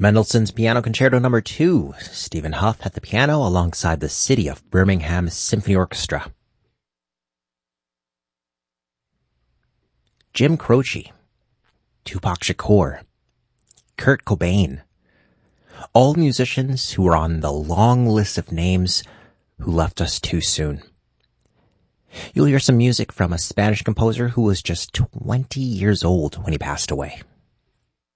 Mendelssohn's Piano Concerto No. 2, Stephen Hough at the piano alongside the City of Birmingham Symphony Orchestra. Jim Croce, Tupac Shakur, Kurt Cobain, all musicians who were on the long list of names who left us too soon. You'll hear some music from a Spanish composer who was just 20 years old when he passed away.